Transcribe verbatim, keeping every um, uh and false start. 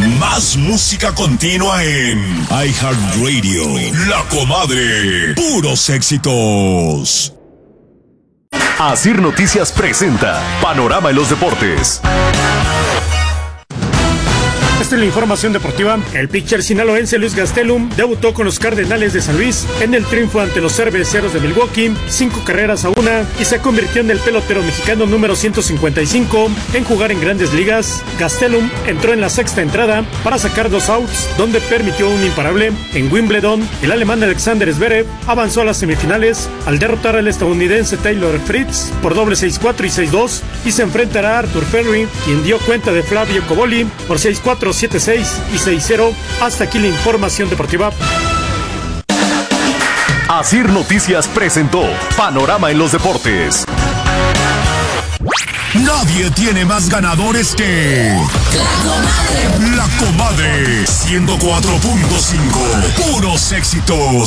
Más música continua en iHeartRadio. La Comadre. Puros éxitos. Asir Noticias presenta Panorama en los Deportes. Esta es la información deportiva. El pitcher sinaloense Luis Gastelum debutó con los Cardenales de San Luis en el triunfo ante los Cerveceros de Milwaukee, cinco carreras a una, y se convirtió en el pelotero mexicano número ciento cincuenta y cinco en jugar en Grandes Ligas. Gastelum entró en la sexta entrada para sacar dos outs, donde permitió un imparable. En Wimbledon, el alemán Alexander Zverev avanzó a las semifinales al derrotar al estadounidense Taylor Fritz por doble seis cuatro y seis dos, y se enfrentará a Arthur Ferry, quien dio cuenta de Flavio Coboli por seis cuatro, siete seis y seis cero. Hasta aquí la información deportiva. Asir Noticias presentó Panorama en los Deportes. Nadie tiene más ganadores que La Comadre. La Comadre ciento cuatro punto cinco. Puros éxitos.